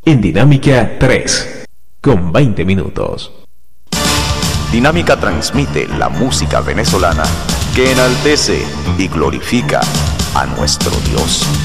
En Dinámica 3, con 20 minutos. Dinámica transmite la música venezolana que enaltece y glorifica a nuestro Dios.